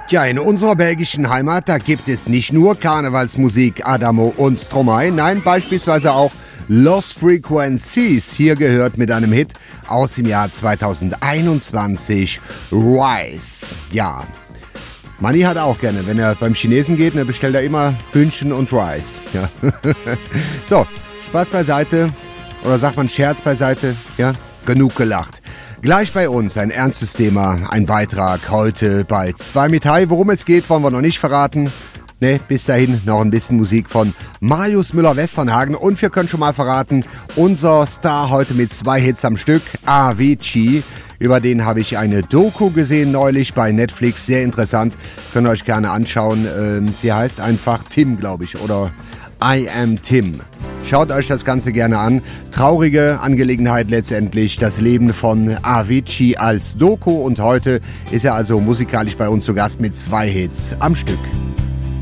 Tja, in unserer belgischen Heimat, da gibt es nicht nur Karnevalsmusik, Adamo und Stromae, nein, beispielsweise auch Lost Frequencies, hier gehört mit einem Hit aus dem Jahr 2021, Rice. Ja, Manni hat auch gerne, wenn er beim Chinesen geht, dann bestellt er immer Hühnchen und Rice. Ja. So, Spaß beiseite, oder sagt man Scherz beiseite, ja, genug gelacht. Gleich bei uns ein ernstes Thema, ein Beitrag heute bei 2 mit High. Worum es geht, wollen wir noch nicht verraten. Ne, bis dahin noch ein bisschen Musik von Marius Müller-Westernhagen. Und wir können schon mal verraten, unser Star heute mit 2 Hits am Stück, Avicii. Über den habe ich eine Doku gesehen neulich bei Netflix, sehr interessant. Könnt ihr euch gerne anschauen. Sie heißt einfach Tim, glaube ich, oder I Am Tim. Schaut euch das Ganze gerne an. Traurige Angelegenheit letztendlich, das Leben von Avicii als Doku. Und heute ist er also musikalisch bei uns zu Gast mit 2 Hits am Stück.